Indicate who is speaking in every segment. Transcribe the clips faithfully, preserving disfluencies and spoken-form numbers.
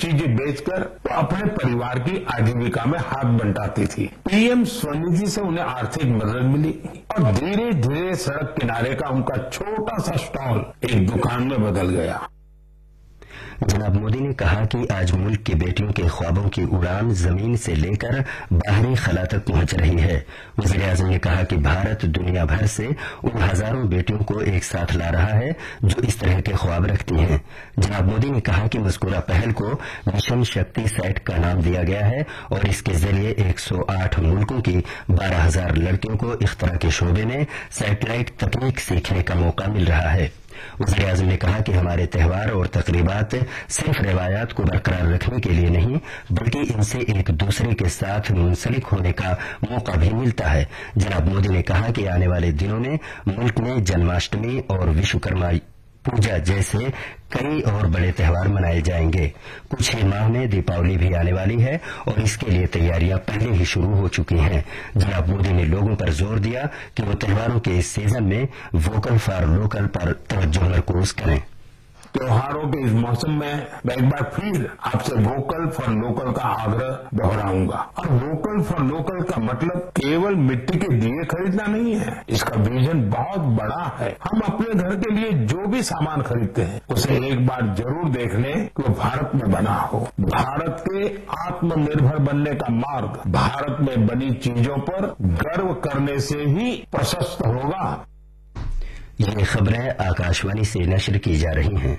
Speaker 1: चीजें बेचकर वो अपने परिवार की आजीविका में हाथ बंटाती थी। पीएम स्वनिधि से उन्हें आर्थिक मदद मिली और धीरे धीरे सड़क किनारे का उनका छोटा सा स्टॉल एक दुकान में बदल गया।
Speaker 2: जनाब मोदी ने कहा कि आज मुल्क की बेटियों के ख्वाबों की उड़ान जमीन से लेकर बाहरी खला तक पहुंच रही है। वज़ीर आज़म ने कहा कि भारत दुनिया भर से उन हजारों बेटियों को एक साथ ला रहा है जो इस तरह के ख्वाब रखती हैं। जनाब मोदी ने कहा कि मज़कूरा पहल को मिशन शक्ति सैट का नाम दिया गया है और इसके जरिए एक सौ आठ मुल्कों की बारह हजार लड़कियों को इख्तरा के शोबे में सैटेलाइट तकनीक सीखने का मौका मिल रहा है। वज़ीर आज़म ने कहा कि हमारे त्यौहार और तकरीबात सिर्फ रिवायात को बरकरार रखने के लिए नहीं बल्कि इनसे एक दूसरे के साथ मुंसलिक होने का मौका भी मिलता है। जनाब मोदी ने कहा कि आने वाले दिनों में मुल्क में जन्माष्टमी और विश्वकर्मा पूजा जैसे कई और बड़े त्योहार मनाए जाएंगे। कुछ ही माह में दीपावली भी आने वाली है और इसके लिए तैयारियां पहले ही शुरू हो चुकी हैं। जनाब मोदी ने लोगों पर जोर दिया कि वो त्योहारों के इस सीजन में वोकल फॉर लोकल पर तवज्जो मरकूज करें।
Speaker 1: त्योहारों के इस मौसम में मैं एक बार फिर आपसे वोकल फॉर लोकल का आग्रह दोहराऊंगा। और वोकल फॉर लोकल का मतलब केवल मिट्टी के दिए खरीदना नहीं है, इसका विजन बहुत बड़ा है। हम अपने घर के लिए जो भी सामान खरीदते हैं उसे एक बार जरूर देख लें कि वो भारत में बना हो। भारत के आत्मनिर्भर बनने का मार्ग भारत में बनी चीजों पर गर्व करने से ही प्रशस्त होगा।
Speaker 2: ये खबरें आकाशवाणी से नशर की जा रही हैं।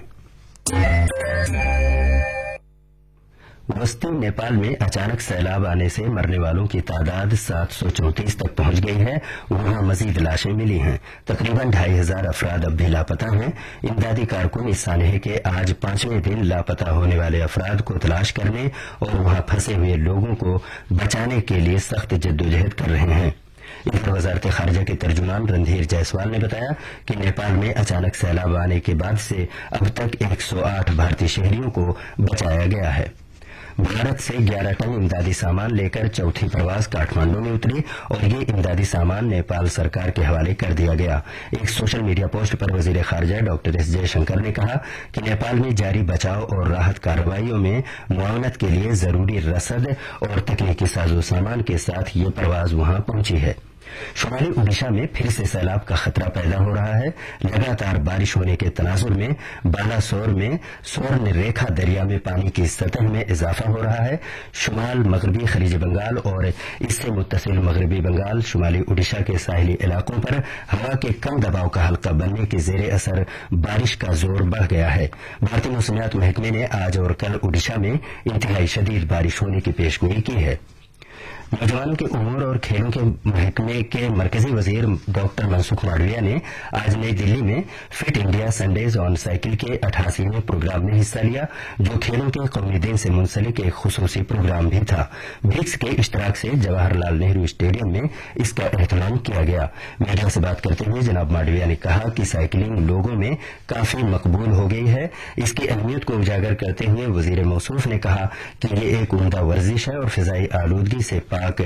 Speaker 2: वस्ती नेपाल में अचानक सैलाब आने से मरने वालों की तादाद सात सौ चौंतीस तक पहुंच गई है। वहां मजीद लाशें मिली हैं। तकरीबन ढाई हजार अफराद अब भी लापता हैं। इमदादी कारकुन इस सानहे के आज पांचवें दिन लापता होने वाले अफराद को तलाश करने और वहां फंसे हुए लोगों को बचाने के लिए सख्त जद्दोजहद कर रहे हैं। इधर वजारत खारजा के तर्जुमान रणधीर जायसवाल ने बताया कि नेपाल में अचानक सैलाब आने के बाद से अब तक एक सौ आठ भारतीय शहरियों को बचाया गया है। भारत से ग्यारह टन इमदादी सामान लेकर चौथी प्रवास काठमांडू में उतरी और ये इमदादी सामान नेपाल सरकार के हवाले कर दिया गया। एक सोशल मीडिया पोस्ट पर वजीर खारजा डॉक्टर एस जयशंकर ने कहा कि नेपाल में जारी बचाव और राहत कार्रवाइयों में मुआवनत के लिए जरूरी रसद और तकनीकी साजो सामान के साथ ये प्रवास वहां पहुंची है। शुमाली ओडिशा में फिर से सैलाब का खतरा पैदा हो रहा है। लगातार बारिश होने के तनाजुर में बालासोर में स्वर्ण रेखा दरिया में पानी की सतह में इजाफा हो रहा है। शुमाल मगरबी खलीज बंगाल और इससे मुत्तसिल मगरबी बंगाल शुमाली ओडिशा के साहिली इलाकों पर हवा के कम दबाव का हल्का बनने के जेर असर बारिश का जोर बढ़ गया है। भारतीय मौसमियात महकमे ने आज और कल ओडिशा में इंतहाई शदीद बारिश होने की पेशगोई की है। नौजवानों के उमूर और खेलों के महकमे के मरकजी वजीर डॉक्टर मनसुख मांडविया ने आज नई दिल्ली में fit India Sundays on cycle के अठासीवें प्रोग्राम में हिस्सा लिया, जो खेलों के कौमी दिन से मुंसलिक एक खुसूसी प्रोग्राम भी था। ब्रिक्स के इश्तराक से जवाहरलाल नेहरू स्टेडियम में इसका एहतमाम किया गया। मीडिया से बात करते हुए जनाब मांडविया ने कहा कि साइकिलिंग लोगों में काफी मकबूल हो गई है। इसकी अहमियत को उजागर करते हुए वजीर मौसूफ ने कहा कि ये एक उम्दा वर्जिश है और फिजाई आलूदगी से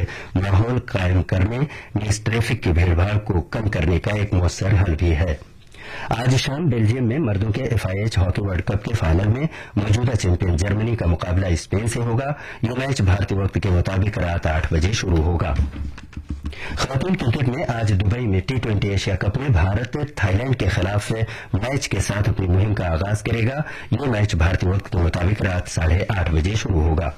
Speaker 2: माहौल कायम करने में ट्रैफिक की भीड़भाड़ को कम करने का एक मौसर हल भी है। आज शाम बेल्जियम में मर्दों के एफआईएच हॉकी वर्ल्ड कप के फाइनल में मौजूदा चैंपियन जर्मनी का मुकाबला स्पेन से होगा। यह मैच भारतीय वक्त के मुताबिक रात आठ बजे शुरू होगा। खातून क्रिकेट में आज दुबई में टी ट्वेंटी एशिया कप में भारत थाईलैंड के खिलाफ मैच के साथ अपनी मुहिम का आगाज करेगा। यह मैच भारतीय वक्त के मुताबिक रात साढ़े आठ बजे शुरू होगा।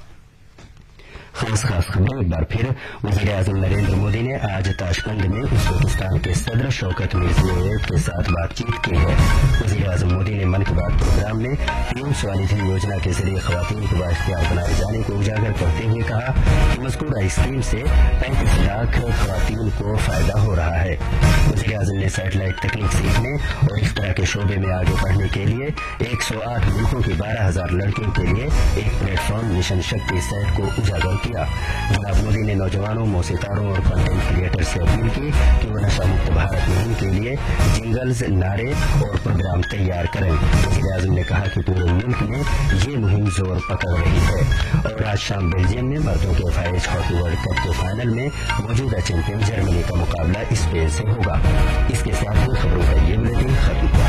Speaker 2: खास खास खबरें एक बार फिर। वजीर आजम नरेंद्र मोदी ने आज ताशकंद में उज्बेकिस्तान के सदर शौकत मिर्जियोयेव के साथ बातचीत की है। वजीर आजम मोदी ने मन की बात प्रोग्राम में पीएम स्वनिधि योजना के जरिए खवातीन को बाइख्तियार बनाए जाने को उजागर करते हुए कहा कि मज़कूरा स्कीम से पैंतीस लाख खवातीन को फायदा हो रहा है। वजीर आजम ने सैटेलाइट तकनीक सीखने और इख्तिरा के शोबे में आगे बढ़ने के लिए एक सौ आठ मुल्कों की बारह हजार लड़कियों के लिए एक प्लेटफॉर्म मिशन शक्ति सैट को उजागर किया। जनाब मोदी ने नौजवानों, मौसीकारों और कंटेंट क्रिएटर से अपील की कि वो नशा मुक्त भारत मुहिम के लिए जिंगल्स, नारे और प्रोग्राम तैयार करें। वज़ीर आज़म ने कहा कि पूरे मुल्क में ये मुहिम जोर पकड़ रही है। और आज शाम बेल्जियम में मर्दों के एफआईएच हॉकी वर्ल्ड कप के फाइनल में मौजूदा चैंपियन जर्मनी का मुकाबला स्पेन से होगा। इसके साथ ही खबरों का ये बुलेटिन खत्म हुआ।